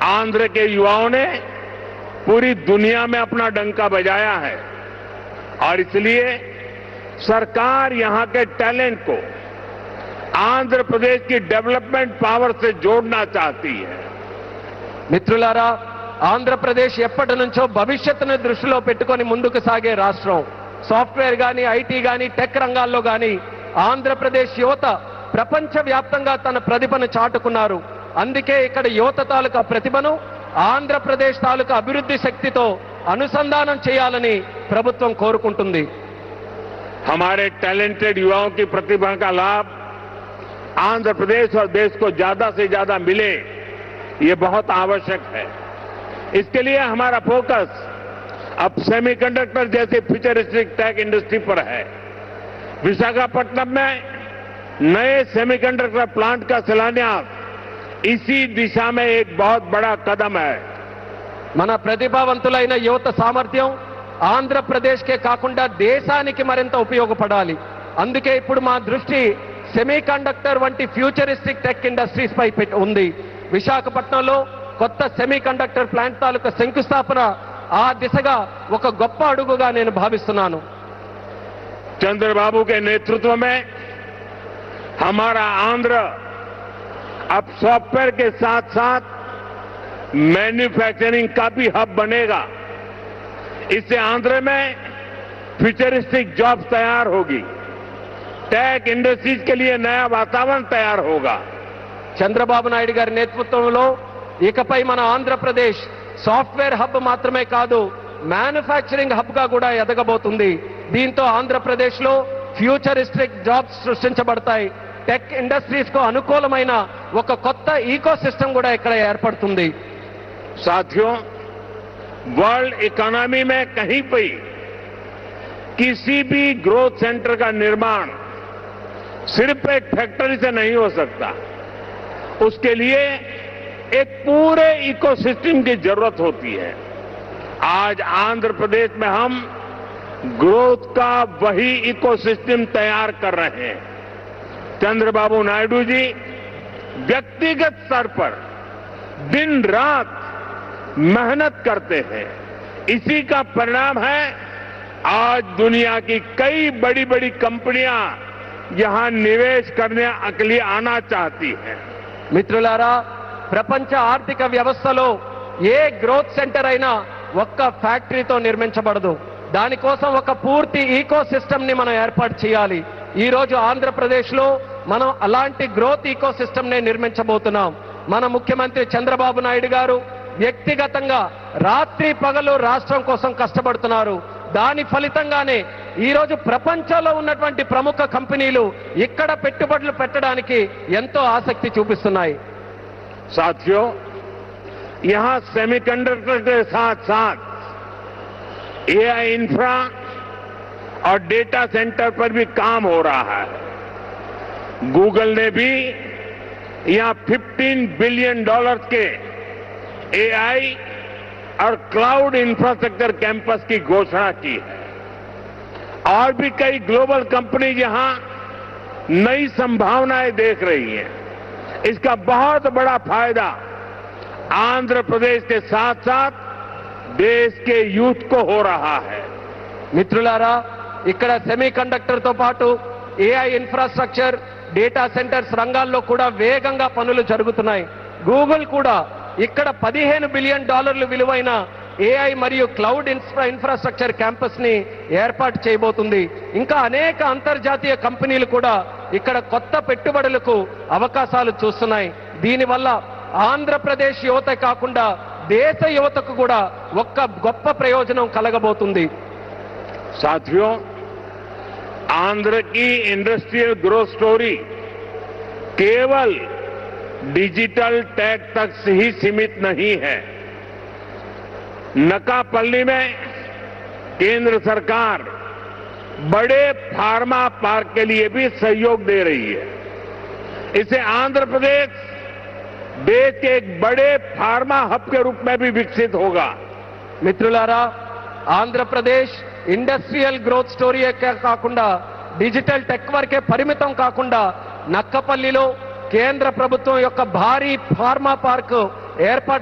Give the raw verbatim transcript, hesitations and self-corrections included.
आंध्र के युवाओं ने पूरी दुनिया में अपना डंका बजाया है और इसलिए सरकार यहां के टैलेंट को आंध्र प्रदेश की डेवलपमेंट पावर से जोड़ना चाहती है। మిత్రులారా, ఆంధ్రప్రదేశ్ ఎప్పటి నుంచో భవిష్యత్తును దృష్టిలో పెట్టుకొని ముందుకు సాగే రాష్ట్రం. సాఫ్ట్వేర్ గాని, ఐటీ గాని, టెక్ రంగాల్లో గాని ఆంధ్రప్రదేశ్ యువత ప్రపంచవ్యాప్తంగా తన ప్రతిభను చాటుకున్నారు. అందుకే ఇక్కడ యువత తాలూకా ప్రతిభను ఆంధ్రప్రదేశ్ తాలూకా అభివృద్ధి శక్తితో అనుసంధానం చేయాలని ప్రభుత్వం కోరుకుంటుంది. हमारे टैलेंटेड युवाओं की प्रतिभा का लाभ आंध्र प्रदेश और देश को ज्यादा से ज्यादा मिले, ये बहुत आवश्यक है। इसके लिए हमारा फोकस अब सेमीकंडक्टर जैसे फ्यूचरिस्टिक टेक इंडस्ट्री पर है। विशाखापट्टनम में नए सेमीकंडक्टर प्लांट का शिलान्यास इसी दिशा में एक बहुत बड़ा कदम है। మన ప్రతిభావంతులైన యువత సామర్థ్యం ఆంధ్రప్రదేశ్కే కాకుండా దేశానికి మరింత ఉపయోగపడాలి. అందుకే ఇప్పుడు మా దృష్టి సెమీకండక్టర్ వంటి ఫ్యూచరిస్టిక్ టెక్ ఇండస్ట్రీస్ పై ఉంది. విశాఖపట్నంలో కొత్త సెమీకండక్టర్ ప్లాంట్ తాలూకా శంకుస్థాపన ఆ దిశగా ఒక గొప్ప అడుగుగా నేను భావిస్తున్నాను. चंद्रबाबू के नेतृत्व में हमारा आंध्र अब सॉफ्टवेयर के साथ साथ मैन्युफैक्चरिंग का भी हब बनेगा। इससे आंध्र में फ्यूचरिस्टिक जॉब्स तैयार होगी, टेक इंडस्ट्रीज के लिए नया वातावरण तैयार होगा। చంద్రబాబు నాయుడు గారి నేతృత్వంలో ఇకపై మన ఆంధ్రప్రదేశ్ సాఫ్ట్వేర్ హబ్ మాత్రమే కాదు, మ్యానుఫ్యాక్చరింగ్ హబ్ గా కూడా ఎదగబోతుంది. దీంతో ఆంధ్రప్రదేశ్ లో ఫ్యూచరిస్టిక్ జాబ్స్ సృష్టించబడతాయి. టెక్ ఇండస్ట్రీస్ కు అనుకూలమైన ఒక కొత్త ఈకో సిస్టమ్ కూడా ఇక్కడ ఏర్పడుతుంది. साथियों, वर्ल्ड इकोनॉमी में कहीं भी किसी भी ग्रोथ सेंटर का निर्माण सिर्फ एक फैक्ट्री से नहीं हो सकता। उसके लिए एक पूरे इकोसिस्टम की जरूरत होती है। आज आंध्र प्रदेश में हम ग्रोथ का वही इकोसिस्टम तैयार कर रहे हैं। चंद्रबाबू नायडू जी व्यक्तिगत स्तर पर दिन रात मेहनत करते हैं। इसी का परिणाम है आज दुनिया की कई बड़ी बड़ी कंपनियां यहां निवेश करने के लिए आना चाहती हैं। మిత్రులారా, ప్రపంచ ఆర్థిక వ్యవస్థలో ఏ గ్రోత్ సెంటర్ అయినా ఒక్క ఫ్యాక్టరీతో నిర్మించబడదు. దానికోసం ఒక పూర్తి ఈకో సిస్టమ్ ని మనం ఏర్పాటు చేయాలి. ఈ రోజు ఆంధ్రప్రదేశ్ లో మనం అలాంటి గ్రోత్ ఈకో సిస్టమ్ ని నిర్మించబోతున్నాం. మన ముఖ్యమంత్రి చంద్రబాబు నాయుడు గారు వ్యక్తిగతంగా రాత్రి పగలు రాష్ట్రం కోసం కష్టపడుతున్నారు. దాని ఫలితంగానే ఈ రోజు ప్రపంచంలో ఉన్నటువంటి ప్రముఖ కంపెనీలు ఇక్కడ పెట్టుబడులు పెట్టడానికి ఎంతో ఆసక్తి చూపిస్తున్నాయి. साथियों, यहां सेमीकंडक्टर के साथ साथ एआई इंफ्रा और डेटा सेंटर पर भी काम हो रहा है। गूगल ने भी यहां पंद्रह बिलियन डॉलर के एआई और क्लाउड इंफ्रास्ट्रक्चर कैंपस की घोषणा की है। और भी कई ग्लोबल कंपनी यहां नई संभावनाएं देख रही हैं। इसका बहुत बड़ा फायदा आंध्र प्रदेश के साथ साथ देश के यूथ को हो रहा है। మిత్రులారా, ఇక్కడ సెమీ కండక్టర్ తో పాటు ఏఐ ఇన్ఫ్రాస్ట్రక్చర్, డేటా సెంటర్స్ రంగాల్లో కూడా వేగంగా పనులు జరుగుతున్నాయి. గూగుల్ కూడా ఇక్కడ పదిహేను బిలియన్ డాలర్లు విలువైన ఏఐ మరియు క్లౌడ్ ఇన్ఫ్రా ఇన్ఫ్రాస్ట్రక్చర్ క్యాంపస్ ని ఏర్పాటు చేయబోతుంది. ఇంకా అనేక అంతర్జాతీయ కంపెనీలు కూడా ఇక్కడ కొత్త పెట్టుబడులకు అవకాశాలు చూస్తున్నాయి. దీనివల్ల ఆంధ్రప్రదేశ్ యువత కాకుండా దేశ యువతకు కూడా ఒక్క గొప్ప ప్రయోజనం కలగబోతుంది. साथियों, आंध्र की इंडस्ट्रियल ग्रोथ स्टोरी केवल डिजिटल टेक तक ही सीमित नहीं है। नकापल्ली में केंद्र सरकार बड़े फार्मा पार्क के लिए भी सहयोग दे रही है। इससे आंध्र प्रदेश देश के एक बड़े फार्मा हब के रूप में भी विकसित होगा। మిత్రులారా, ఆంధ్రప్రదేశ్ ఇండస్ట్రియల్ గ్రోత్ స్టోరీ కాకుండా డిజిటల్ టెక్ వరకే పరిమితం కాకుండా నక్కపల్లిలో కేంద్ర ప్రభుత్వం యొక్క భారీ ఫార్మా పార్క్ ఏర్పాటు